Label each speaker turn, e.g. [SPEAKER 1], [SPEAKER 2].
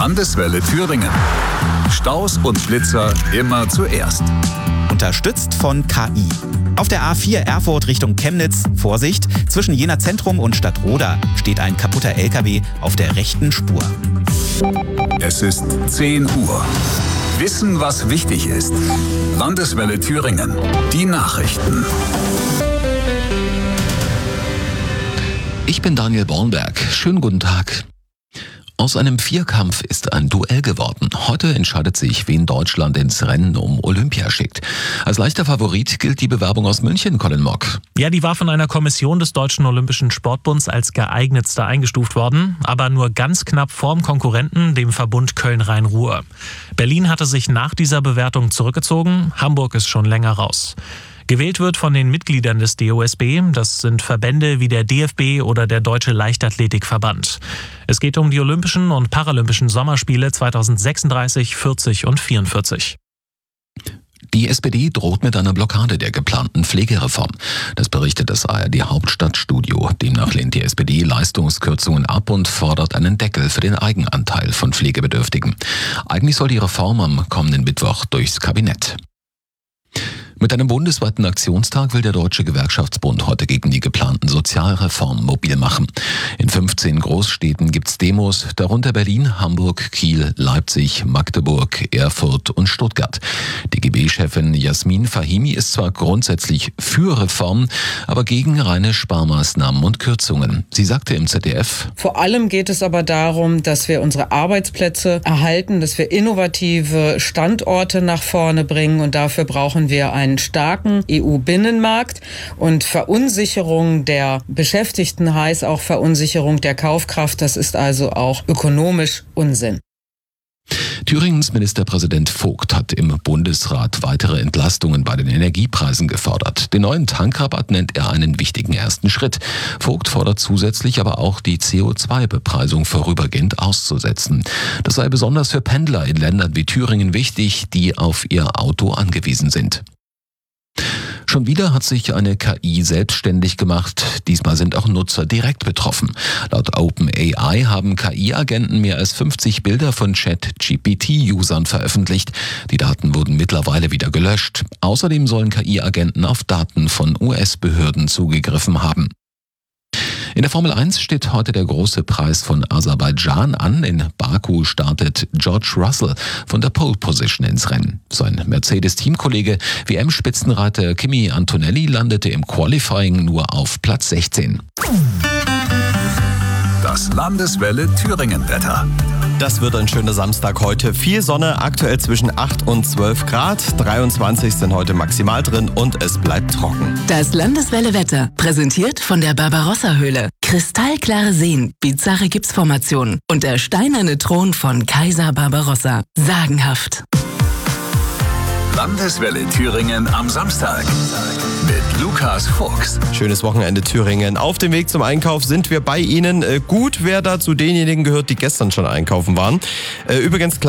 [SPEAKER 1] Landeswelle Thüringen. Staus und Blitzer immer zuerst.
[SPEAKER 2] Unterstützt von KI. Auf der A4 Erfurt Richtung Chemnitz, Vorsicht, zwischen Jena Zentrum und Stadtroda steht ein kaputter LKW auf der rechten Spur.
[SPEAKER 1] Es ist 10 Uhr. Wissen, was wichtig ist. Landeswelle Thüringen. Die Nachrichten.
[SPEAKER 3] Ich bin Daniel Bornberg. Schönen guten Tag. Aus einem Vierkampf ist ein Duell geworden. Heute entscheidet sich, wen Deutschland ins Rennen um Olympia schickt. Als leichter Favorit gilt die Bewerbung aus München, Colin Mock.
[SPEAKER 4] Ja, die war von einer Kommission des Deutschen Olympischen Sportbunds als geeignetste eingestuft worden, aber nur ganz knapp vorm Konkurrenten, dem Verbund Köln-Rhein-Ruhr. Berlin hatte sich nach dieser Bewertung zurückgezogen, Hamburg ist schon länger raus. Gewählt wird von den Mitgliedern des DOSB, das sind Verbände wie der DFB oder der Deutsche Leichtathletikverband. Es geht um die Olympischen und Paralympischen Sommerspiele 2036, 40 und 44.
[SPEAKER 3] Die SPD droht mit einer Blockade der geplanten Pflegereform. Das berichtet das ARD Hauptstadtstudio. Demnach lehnt die SPD Leistungskürzungen ab und fordert einen Deckel für den Eigenanteil von Pflegebedürftigen. Eigentlich soll die Reform am kommenden Mittwoch durchs Kabinett. Mit einem bundesweiten Aktionstag will der Deutsche Gewerkschaftsbund heute gegen die geplanten Sozialreformen mobil machen. In 15 Großstädten gibt's Demos, darunter Berlin, Hamburg, Kiel, Leipzig, Magdeburg, Erfurt und Stuttgart. DGB-Chefin Jasmin Fahimi ist zwar grundsätzlich für Reformen, aber gegen reine Sparmaßnahmen und Kürzungen. Sie sagte im ZDF:
[SPEAKER 5] Vor allem geht es aber darum, dass wir unsere Arbeitsplätze erhalten, dass wir innovative Standorte nach vorne bringen, und dafür brauchen wir einen starken EU-Binnenmarkt, und Verunsicherung der Beschäftigten heißt auch Verunsicherung der Kaufkraft. Das ist also auch ökonomisch Unsinn.
[SPEAKER 3] Thüringens Ministerpräsident Vogt hat im Bundesrat weitere Entlastungen bei den Energiepreisen gefordert. Den neuen Tankrabatt nennt er einen wichtigen ersten Schritt. Vogt fordert zusätzlich aber auch, die CO2-Bepreisung vorübergehend auszusetzen. Das sei besonders für Pendler in Ländern wie Thüringen wichtig, die auf ihr Auto angewiesen sind. Schon wieder hat sich eine KI selbstständig gemacht. Diesmal sind auch Nutzer direkt betroffen. Laut OpenAI haben KI-Agenten mehr als 50 Bilder von ChatGPT-Usern veröffentlicht. Die Daten wurden mittlerweile wieder gelöscht. Außerdem sollen KI-Agenten auf Daten von US-Behörden zugegriffen haben. In der Formel 1 steht heute der große Preis von Aserbaidschan an. In Baku startet George Russell von der Pole Position ins Rennen. Sein Mercedes-Teamkollege WM-Spitzenreiter Kimi Antonelli landete im Qualifying nur auf Platz 16.
[SPEAKER 1] Das Landeswelle Thüringen-Wetter.
[SPEAKER 6] Das wird ein schöner Samstag heute. Viel Sonne, aktuell zwischen 8 und 12 Grad. 23 sind heute maximal drin und es bleibt trocken.
[SPEAKER 7] Das Landeswelle-Wetter, präsentiert von der Barbarossa-Höhle. Kristallklare Seen, bizarre Gipsformationen und der steinerne Thron von Kaiser Barbarossa. Sagenhaft.
[SPEAKER 1] Landeswelle Thüringen am Samstag mit Lukas Fuchs.
[SPEAKER 6] Schönes Wochenende Thüringen. Auf dem Weg zum Einkauf sind wir bei Ihnen. Gut, wer da zu denjenigen gehört, die gestern schon einkaufen waren. Übrigens